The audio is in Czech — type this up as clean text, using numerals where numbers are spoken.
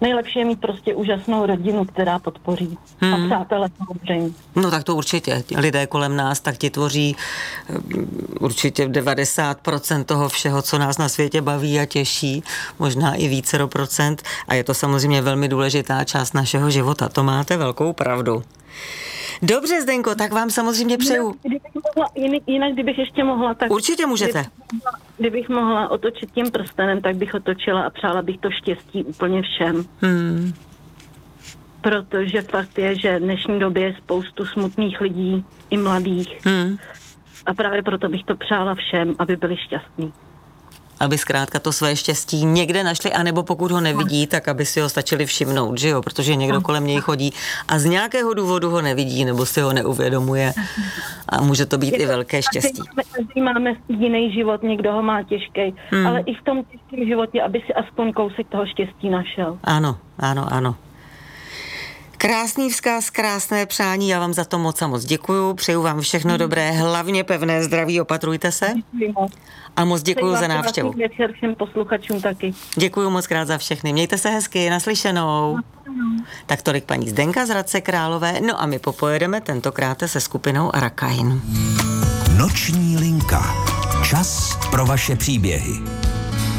Nejlepší je mít prostě úžasnou rodinu, která podpoří. A přátelé samozřejmě. No tak to určitě. Lidé kolem nás tak ti tvoří určitě 90% toho všeho, co nás na světě baví a těší. Možná i vícero procent. A je to samozřejmě velmi důležitá část našeho života. To máte velkou pravdu. Dobře, Zdenko, tak vám samozřejmě přeju. Jinak, kdybych ještě mohla, tak... Určitě můžete. Kdybych mohla otočit tím prstenem, tak bych otočila a přála bych to štěstí úplně všem. Protože fakt je, že v dnešní době je spoustu smutných lidí, i mladých. A právě proto bych to přála všem, aby byli šťastní. Aby zkrátka to své štěstí někde našli, anebo pokud ho nevidí, tak aby si ho stačili všimnout, že jo? Protože někdo kolem něj chodí a z nějakého důvodu ho nevidí, nebo si ho neuvědomuje a může to být i velké štěstí. Každý máme jiný život, někdo ho má těžký, ale i v tom těžkém životě, aby si aspoň kousek toho štěstí našel. Ano, ano, ano. Krásný vzkaz, krásné přání, já vám za to moc a moc děkuju, přeju vám všechno dobré, hlavně pevné zdraví, opatrujte se. A moc děkuju za návštěvu. Večer všem posluchačům taky. Děkuju moc krát za všechny, mějte se hezky, naslyšenou. Tak tolik paní Zdenka z Hradce Králové, no a my popojedeme tentokrát se skupinou Arakain. Noční linka. Čas pro vaše příběhy.